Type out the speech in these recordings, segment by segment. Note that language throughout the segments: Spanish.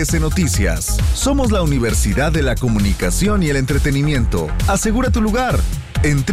MBS Noticias. Somos la Universidad de la Comunicación y el Entretenimiento. Asegura tu lugar en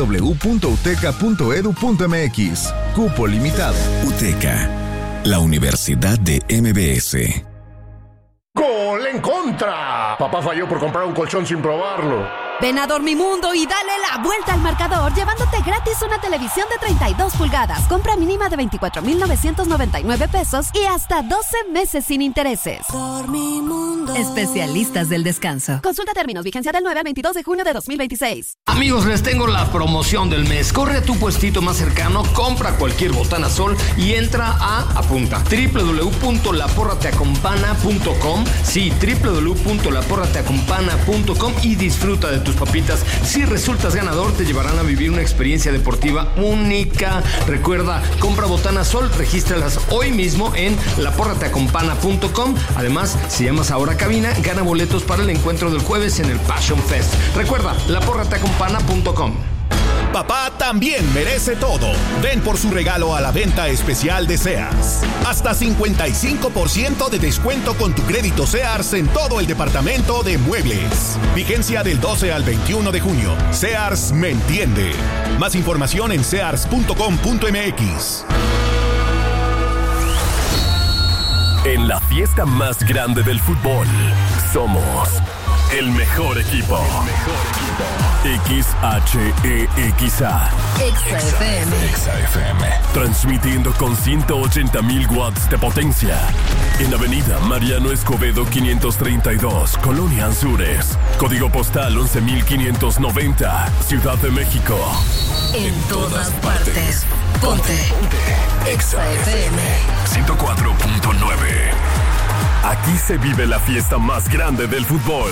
www.uteca.edu.mx. Cupo limitado. UTECA, la Universidad de MBS. ¡Gol en contra! Papá falló por comprar un colchón sin probarlo. Ven a Dormimundo y dale la vuelta al marcador llevándote gratis una televisión de 32 pulgadas. Compra mínima de 24,999 pesos y hasta 12 meses sin intereses. Dormimundo. Especialistas del descanso. Consulta términos. Vigencia del 9 al 22 de junio de 2026. Amigos, les tengo la promoción del mes. Corre a tu puestito más cercano, compra cualquier botana Sol y entra apunta, www.laporrateacompana.com. Sí, www.laporrateacompana.com y disfruta de tus papitas. Si resultas ganador, te llevarán a vivir una experiencia deportiva única. Recuerda, compra botana Sol, regístralas hoy mismo en laporrateacompana.com. Además, si llamas ahora a cabina, gana boletos para el encuentro del jueves en el Passion Fest. Recuerda, laporrateacompana.com. Papá también merece todo. Ven por su regalo a la venta especial de Sears. Hasta 55% de descuento con tu crédito Sears en todo el departamento de muebles. Vigencia del 12 al 21 de junio. Sears me entiende. Más información en sears.com.mx. En la fiesta más grande del fútbol, somos el mejor equipo. XHEXA. XFM. Transmitiendo con 180,000 watts de potencia. En Avenida Mariano Escobedo 532, Colonia Anzures. Código postal 11,590, Ciudad de México. En todas partes. Ponte. XFM 104.9. Aquí se vive la fiesta más grande del fútbol.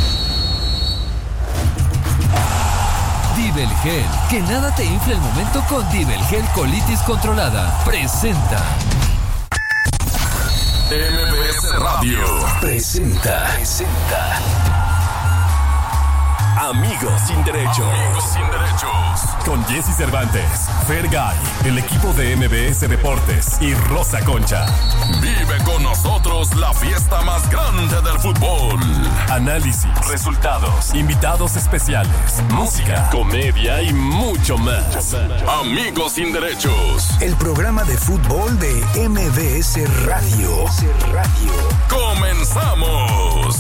Dibelgel, que nada te infle el momento con Dibelgel Colitis Controlada. Presenta. MBS Radio presenta. Amigos sin derechos. Con Jesse Cervantes, Fergay, el equipo de MBS Deportes y Rosa Concha. Vive con nosotros la fiesta más grande del fútbol. Análisis, resultados, invitados especiales, música, comedia y mucho más. Amigos sin derechos. El programa de fútbol de MBS Radio. ¡Comenzamos!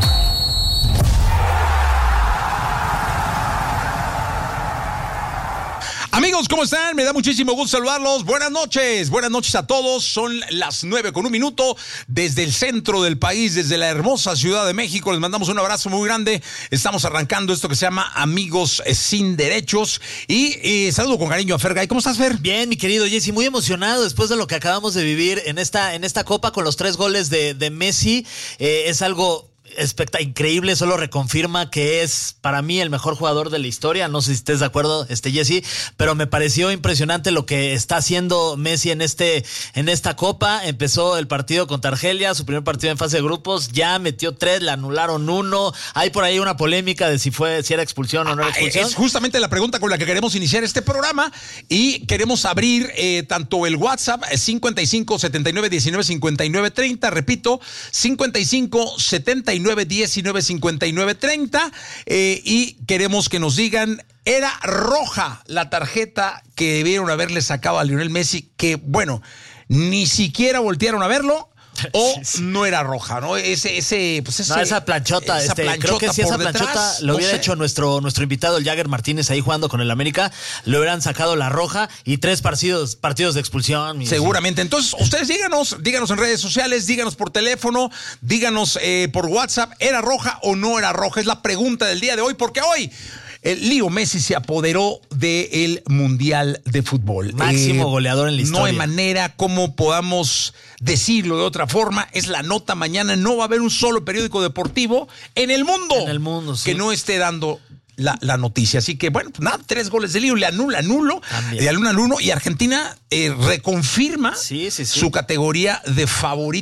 Amigos, ¿cómo están? Me da muchísimo gusto saludarlos. Buenas noches a todos. Son las 9:01 desde el centro del país, desde la hermosa Ciudad de México. Les mandamos un abrazo muy grande. Estamos arrancando esto que se llama Amigos sin Derechos. Y saludo con cariño a Fergay. ¿Cómo estás, Fer? Bien, mi querido Jesse, muy emocionado después de lo que acabamos de vivir en esta Copa con los 3 goles de Messi. Es algo increíble, solo reconfirma que es para mí el mejor jugador de la historia. No sé si estés de acuerdo, Jesse, pero me pareció impresionante lo que está haciendo Messi en esta Copa. Empezó el partido contra Argelia, su primer partido en fase de grupos, ya metió 3, le anularon 1. Hay por ahí una polémica de si era expulsión o no era expulsión. Es justamente la pregunta con la que queremos iniciar este programa y queremos abrir tanto el WhatsApp 55 79 19 59 30, repito, 55 79 19 59 30, y queremos que nos digan, ¿era roja la tarjeta que debieron haberle sacado a Lionel Messi? Que bueno, ni siquiera voltearon a verlo. O sí. No era roja, ¿no? Esa planchota, creo que si esa planchota lo hubiera hecho nuestro invitado, el Jagger Martínez, ahí jugando con el América, le hubieran sacado la roja y 3 partidos de expulsión. Seguramente. Entonces, ustedes díganos en redes sociales, díganos por teléfono, díganos por WhatsApp, ¿era roja o no era roja? Es la pregunta del día de hoy, porque hoy Leo Messi se apoderó del Mundial de Fútbol. Máximo goleador en la historia. No hay manera como podamos decirlo de otra forma. Es la nota mañana. No va a haber un solo periódico deportivo en el mundo, sí, que no esté dando la noticia. Así que, bueno, pues nada, 3 goles de Leo, le anula uno y Argentina reconfirma su categoría de favorito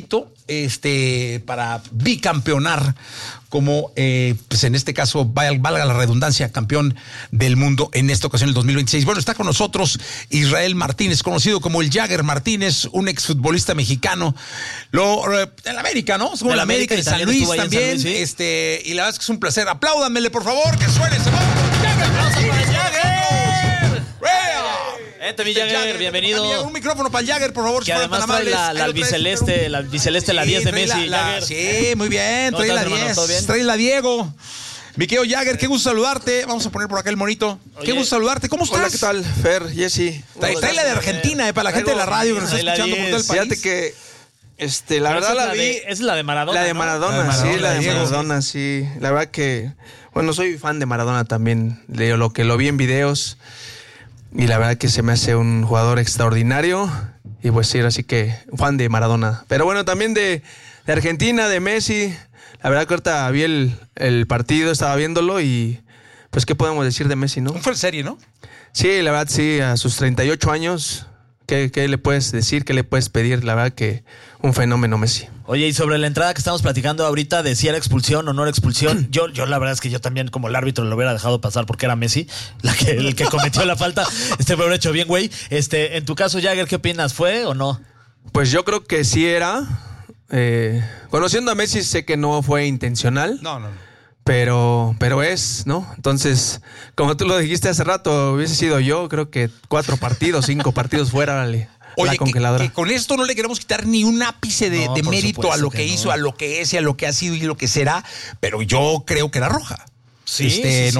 para bicampeonar como, pues en este caso, valga la redundancia, campeón del mundo en esta ocasión, el 2026. Bueno, está con nosotros Israel Martínez, conocido como el Jagger Martínez, un exfutbolista mexicano. En la América, ¿no? Como en la América, en San Luis también. San Luis, ¿sí? Y la verdad es que es un placer. Apláudanmele, por favor, que suene ese Jagger. ¡Aplausos para Jagger! Mi Jagger, bienvenido. Un micrófono para el Jagger, por favor. Que además trae la albiceleste, la 10 de Messi. Sí, muy bien, trae la 10. Trae la Diego. Mi querido Jagger, qué gusto saludarte. Vamos a poner por acá el monito. Oye, qué gusto saludarte. ¿Cómo estás? Hola, ¿qué tal? Fer, Jessy. Trae la de Argentina, para la gente de la radio que nos está escuchando por todo el país. Fíjate que la verdad la vi. Es la de Maradona. La de Maradona, sí, la de Maradona, sí. La verdad que, bueno, soy fan de Maradona también. Lo que lo vi en videos. Y la verdad que se me hace un jugador extraordinario. Y pues sí, así que fan de Maradona. Pero bueno, también de Argentina, de Messi. La verdad que ahorita vi el partido, estaba viéndolo y pues qué podemos decir de Messi, ¿no? Fue en serie, ¿no? Sí, la verdad sí, a sus 38 años, ¿qué le puedes decir? ¿Qué le puedes pedir? La verdad que un fenómeno Messi. Oye, y sobre la entrada que estamos platicando ahorita de si era expulsión o no era expulsión, yo la verdad es que yo también como el árbitro lo hubiera dejado pasar porque era Messi el que cometió la falta. Me hubiera hecho bien, güey. En tu caso, Jagger, ¿qué opinas? ¿Fue o no? Pues yo creo que sí era. Conociendo a Messi sé que no fue intencional. No. Pero es, ¿no? Entonces, como tú lo dijiste hace rato, hubiese sido yo, creo que 4 partidos, 5 partidos fuera, dale. Oye, que con esto no le queremos quitar ni un ápice de mérito a lo que hizo, a lo que es y a lo que ha sido y lo que será, pero yo creo que era roja. Sí.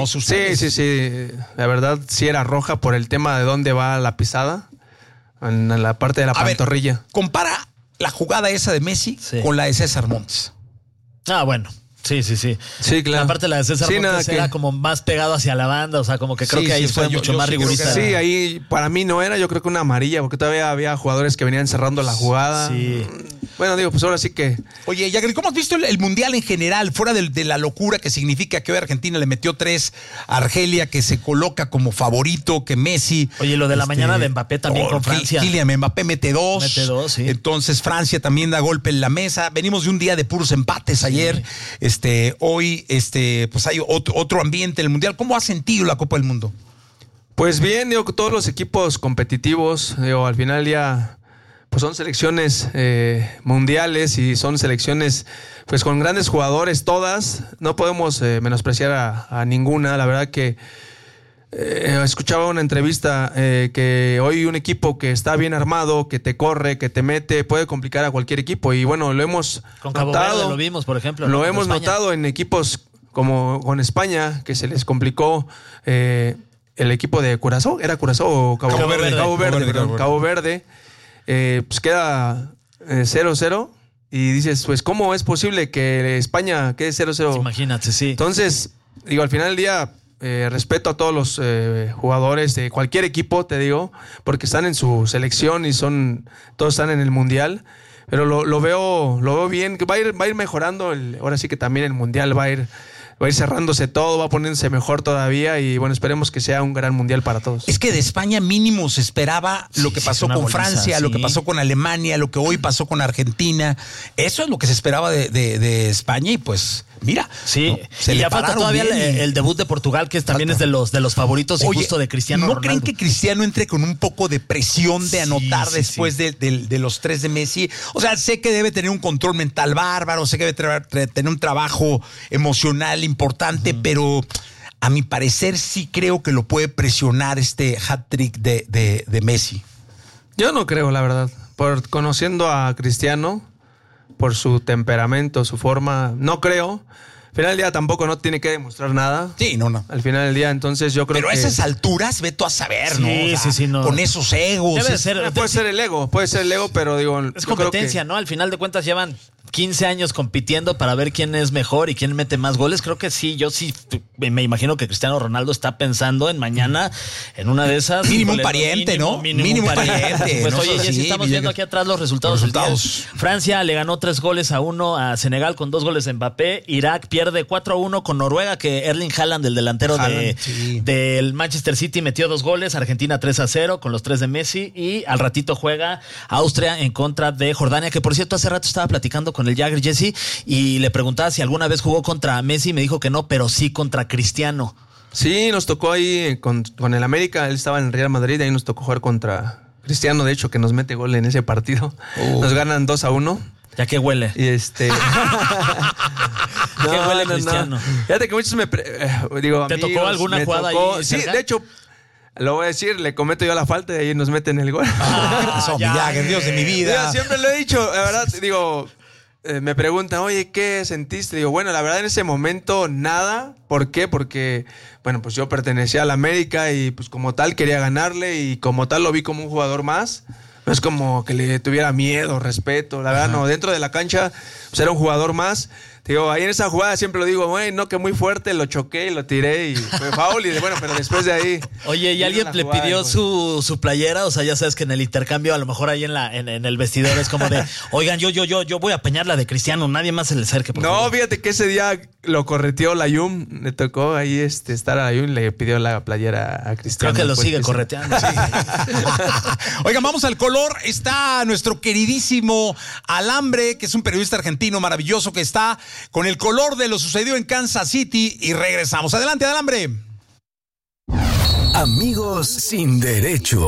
La verdad sí era roja por el tema de dónde va la pisada, en la parte de la pantorrilla. Ver, compara la jugada esa de Messi con la de César Montes. Bueno. Sí. Sí, claro. Aparte la de César Montes era como más pegado hacia la banda, o sea, como que creo que ahí fue mucho más rigurista. Sí, ahí para mí no era, yo creo que una amarilla, porque todavía había jugadores que venían cerrando la jugada. Sí. Bueno, digo, pues ahora sí que... Oye, Jagger, ¿cómo has visto el Mundial en general? Fuera de la locura que significa que hoy Argentina le metió 3 a Argelia, que se coloca como favorito, que Messi... Oye, lo de la mañana de Mbappé también con Francia. Kylian Mbappé mete 2. Mete 2, sí. Entonces Francia también da golpe en la mesa. Venimos de un día de puros empates ayer. Hoy, pues hay otro ambiente en el Mundial. ¿Cómo has sentido la Copa del Mundo? Pues bien, digo, todos los equipos competitivos, digo, al final ya... Pues son selecciones mundiales y son selecciones pues con grandes jugadores todas. No podemos menospreciar a ninguna. La verdad que escuchaba una entrevista que hoy un equipo que está bien armado, que te corre, que te mete, puede complicar a cualquier equipo. Y bueno, lo hemos con Cabo notado. Verde lo vimos, por ejemplo. Lo hemos notado en equipos como con España, que se les complicó el equipo de Curazao. ¿Era Curazao o Cabo Verde? Cabo Verde. Pues queda 0-0 y dices, pues ¿cómo es posible que España quede 0-0? Imagínate, sí. Entonces, digo, al final del día respeto a todos los jugadores de cualquier equipo, te digo, porque están en su selección y todos están en el Mundial, pero lo veo bien, que va a ir mejorando, ahora sí que también el Mundial va a ir cerrándose todo, va poniéndose mejor todavía y bueno, esperemos que sea un gran mundial para todos. Es que de España mínimo se esperaba lo que pasó con Francia, lo que pasó con Alemania, lo que hoy pasó con Argentina. Eso es lo que se esperaba de España y pues mira. Sí, ¿no? Y ya falta todavía el debut de Portugal, que también es de los favoritos y justo de Cristiano Ronaldo. ¿No creen que Cristiano entre con un poco de presión de anotar después de los 3 de Messi? O sea, sé que debe tener un control mental bárbaro, sé que debe tener un trabajo emocional importante, pero a mi parecer sí creo que lo puede presionar este hat-trick de Messi. Yo no creo, la verdad. Conociendo a Cristiano, por su temperamento, su forma, no creo. Al final del día tampoco no tiene que demostrar nada. Sí, no. Al final del día, entonces yo creo que... Pero a esas alturas, ve tú a saber, ¿no? O sea, sí, no. Con esos egos. Puede ser el ego, pero digo... Es competencia, ¿no? Al final de cuentas llevan 15 años compitiendo para ver quién es mejor y quién mete más goles. Creo que sí, yo sí me imagino que Cristiano Ronaldo está pensando en mañana, en una de esas. Mínimo un pariente, ¿no? Mínimo un pariente. Pues no, oye, Jessy, estamos viendo aquí atrás los resultados. Francia le ganó 3-1 a Senegal con 2 goles de Mbappé. Irak pierde 4-1 con Noruega, que Erling Haaland, el delantero del Manchester City, metió 2 goles. Argentina 3-0 con los 3 de Messi. Y al ratito juega Austria en contra de Jordania, que por cierto hace rato estaba platicando con el Jagger, Jessy, y le preguntaba si alguna vez jugó contra Messi. Me dijo que no, pero sí contra Cristiano. Sí, nos tocó ahí con el América. Él estaba en el Real Madrid, ahí nos tocó jugar contra Cristiano, de hecho, que nos mete gol en ese partido. Nos ganan 2-1. ¿Ya qué huele? Y ¿Qué huele Cristiano? No. Fíjate que muchos digo, ¿te tocó alguna jugada ahí? Sí, de hecho, lo voy a decir, le cometo yo la falta y ahí nos meten el gol. Dios de mi vida. Yo siempre lo he dicho, la verdad, digo, me preguntan, oye, ¿qué sentiste? Digo, bueno, la verdad en ese momento nada. ¿Por qué? Porque, bueno, pues yo pertenecía a la América y pues como tal quería ganarle y como tal lo vi como un jugador más. No es como que le tuviera miedo, respeto, la verdad no. Dentro de la cancha pues era un jugador más. Digo, ahí en esa jugada siempre lo digo, güey, no, que muy fuerte, lo choqué y lo tiré y fue foul y bueno, pero después de ahí... Oye, ¿y alguien le pidió su playera? O sea, ya sabes que en el intercambio, a lo mejor ahí en el vestidor es como de, oigan, yo voy a apañar la de Cristiano, nadie más se le acerque. Por favor. Fíjate que ese día lo correteó Layún, le tocó ahí estar a Layún y le pidió la playera a Cristiano. Creo que lo sigue correteando. Sí. Oigan, vamos al color. Está nuestro queridísimo Alambre, que es un periodista argentino maravilloso que está con el color de lo sucedido en Kansas City y regresamos. Adelante, Alambre. Amigos sin derecho.